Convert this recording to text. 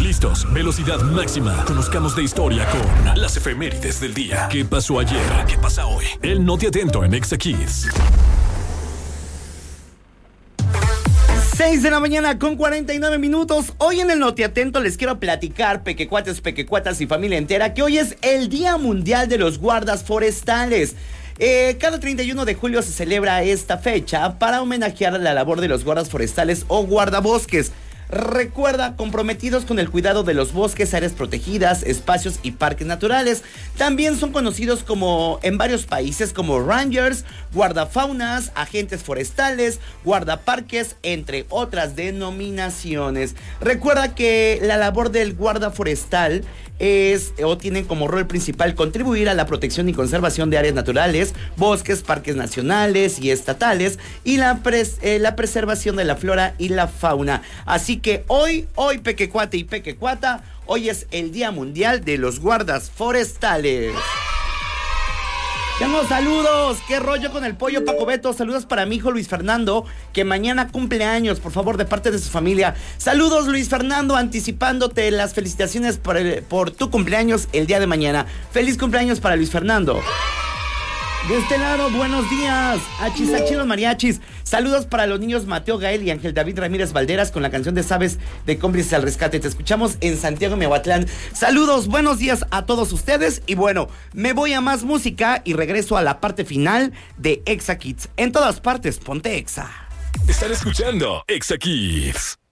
¿Listos? Velocidad máxima. Conozcamos de historia con las efemérides del día. ¿Qué pasó ayer? ¿Qué pasa hoy? El Noti Atento en Exa Kids. 6 de la mañana con 49 minutos. Hoy en el Noti Atento les quiero platicar, pequecuates, pequecuatas y familia entera, que hoy es el Día Mundial de los Guardas Forestales. Cada 31 de julio se celebra esta fecha para homenajear la labor de los guardas forestales o guardabosques. Recuerda, comprometidos con el cuidado de los bosques, áreas protegidas, espacios y parques naturales. También son conocidos como en varios países como rangers, guardafaunas, agentes forestales, guardaparques, entre otras denominaciones. Recuerda que la labor del guarda forestal tienen como rol principal contribuir a la protección y conservación de áreas naturales, bosques, parques nacionales y estatales y la preservación de la flora y la fauna. Así que hoy, pequecuate y pequecuata, hoy es el Día Mundial de los Guardas Forestales. Tengo saludos, qué rollo con el pollo Paco Beto, saludos para mi hijo Luis Fernando, que mañana cumple años, por favor, de parte de su familia. Saludos Luis Fernando, anticipándote las felicitaciones por tu cumpleaños el día de mañana. Feliz cumpleaños para Luis Fernando. De este lado, buenos días, achis los mariachis. Saludos para los niños Mateo Gael y Ángel David Ramírez Valderas con la canción de Sabes de Cómplices al Rescate. Te escuchamos en Santiago, Miahuatlán. Saludos, buenos días a todos ustedes. Y bueno, me voy a más música y regreso a la parte final de Exa Kids. En todas partes, ponte Exa. Están escuchando Exa Kids.